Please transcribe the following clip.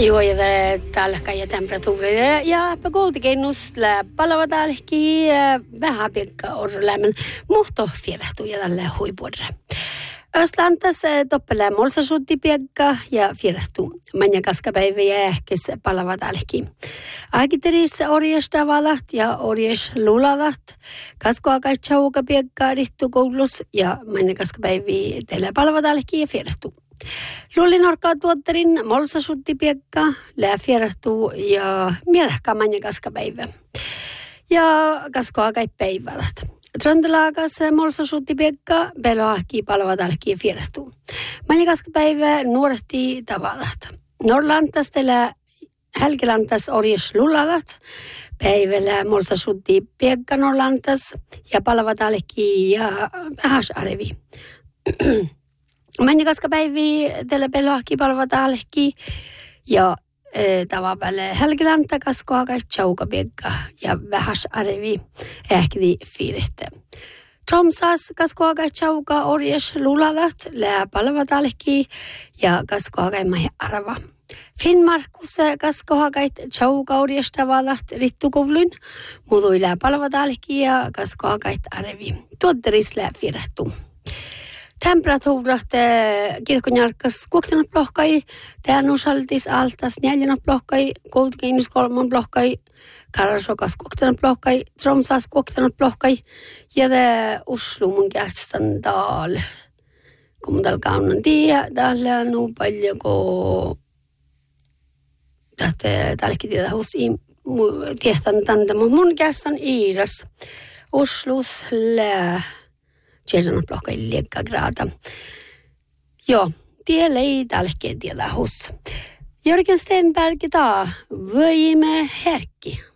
Joo, ja täällä ja temperatuuria ja pakoutikenus palava täälläkin vähän piekka orlämmen muhto firehtuu ja tälle huipuudelle. Östlantas toppelee molsasuutti piekka ja firehtuu. Manja kaskapäiviä ehkis palava täälläkin. Aikiteris orjesta valat ja orjes lulalat. Kaskoakai chauka piekka rihtu koulus ja manja kaskapäiviä teille palava täälläkin ja firehtuu. Lullinorkaa tuotterin molsasuutti piekka, lääfierahtuu ja mielähkä manja kaskapäivä. Ja kaskoakai päivälät. Tröndelaakas molsasuutti piekka, peloahki palvatälki fierahtuu. Manja kaskapäivä nuorehti tavallat. Norlantas teillä Helgelantas orjes lullavat. Päivällä molsasuutti piekka norlantas ja palvatälki ja vähäs arevi. Manja kaskapäiviä teillä peloahki palvatälki ja tavapälle Helgelanta kaskoakai chaukapiekka ja vähäs arevi ehkidi fiirehtä. Tromsas kaskoakai chauka orjes lulavat lää palvatalki ja kaskoakai mahi arva. Finnmarkus kaskoakai chauka orjesta valat rittukovlyn, muutui lää palvatalki ja kaskoakai arevi. Tuotteris lää fiirehtuu. Temperatuurat kirkonjalkas kuoktanut plohkai, tämän osaltis altas 4 plohkai, koutkiinus 3 plohkai, Karasokas kuoktanut plohkai, Tromsas kuoktanut plohkai ja Oslo mun käsitän täällä. Kun mun täällä kaunan tiedä, täällä on paljon, kun täälläkin tiedä husiin tietän tänne, mutta mun käsitän Iiras, Oslos lää. Tjesan plocka liekka grada. Joo, tiellä ei tälkeen tiedä hussa. Jörgen Stenberg taa, voimme herkki.